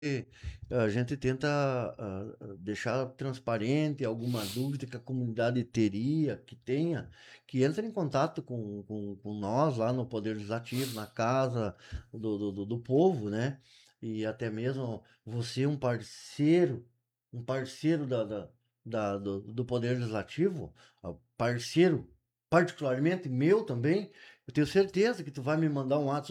a gente tenta deixar transparente alguma dúvida que a comunidade teria, que tenha, que entre em contato com nós lá no Poder Legislativo, na casa do povo, né? E até mesmo você, um parceiro do Poder Legislativo, parceiro particularmente meu também, eu tenho certeza que tu vai me mandar um WhatsApp.